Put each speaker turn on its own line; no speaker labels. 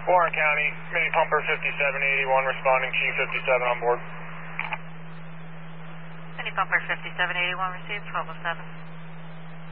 Warren County, mini pumper 5781 responding, Chief 57 on board.
Mini pumper 5781 received, 1207.